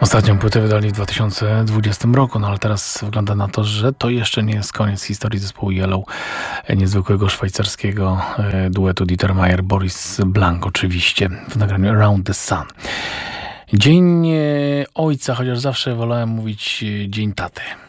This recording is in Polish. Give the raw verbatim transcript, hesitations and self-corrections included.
Ostatnią płytę wydali w dwa tysiące dwudziestym roku, no ale teraz wygląda na to, że to jeszcze nie jest koniec historii zespołu Yellow, niezwykłego szwajcarskiego e, duetu Dieter Meier, Boris Blank oczywiście, w nagraniu Around the Sun. Dzień e, ojca, chociaż zawsze wolałem mówić e, dzień taty.